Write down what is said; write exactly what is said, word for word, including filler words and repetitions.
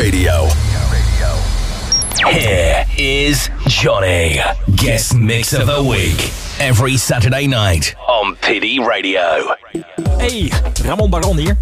Radio. Here is Johnny, guest mix of the week. Every Saturday night on P D Radio. Hey, Ramon Baron hier.